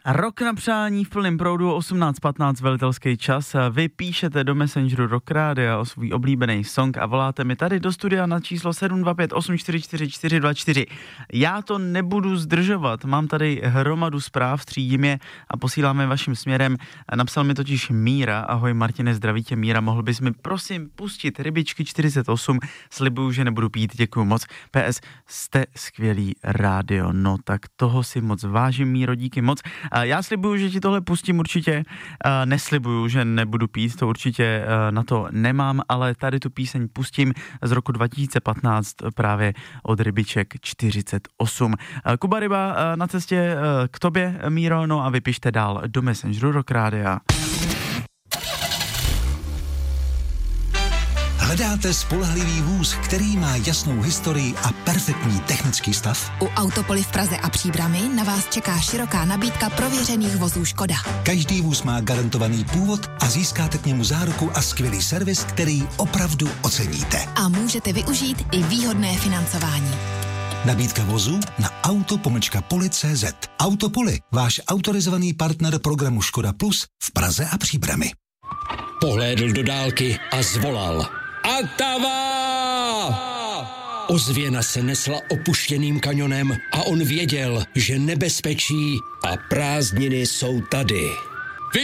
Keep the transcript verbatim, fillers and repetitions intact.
Rok na přání v plném proudu, osmnáct patnáct velitelský čas. Vy píšete do Messengeru Rock Rádia o svůj oblíbený song a voláte mi tady do studia na číslo sedm dva pět osm čtyři čtyři čtyři dva čtyři. Já to nebudu zdržovat, mám tady hromadu zpráv, třídím je a posíláme vaším směrem. Napsal mi totiž Míra. Ahoj Martine, zdraví tě Míra, mohl bys mi prosím pustit Rybičky čtyřicet osm, slibuju, že nebudu pít, děkuju moc. P S, jste skvělý rádio, no tak toho si moc vážím, Míro, díky moc. Já slibuju, že ti tohle pustím určitě, neslibuju, že nebudu pít, to určitě na to nemám, ale tady tu píseň pustím z roku dva tisíce patnáct právě od Rybiček čtyřicet osm. Kuba Ryba na cestě k tobě, Míro, no a vypište dál do Messengeru Rock Rádia. Hledáte spolehlivý vůz, který má jasnou historii a perfektní technický stav? U Autopoly v Praze a Příbrami na vás čeká široká nabídka prověřených vozů Škoda. Každý vůz má garantovaný původ a získáte k němu záruku a skvělý servis, který opravdu oceníte. A můžete využít i výhodné financování. Nabídka vozu na auto pomlčka poli tečka cé zet. Autopoly, váš autorizovaný partner programu Škoda Plus v Praze a Příbrami. Pohlédl do dálky a zvolal. Atava! Ozvěna se nesla opuštěným kanionem a on věděl, že nebezpečí a prázdniny jsou tady.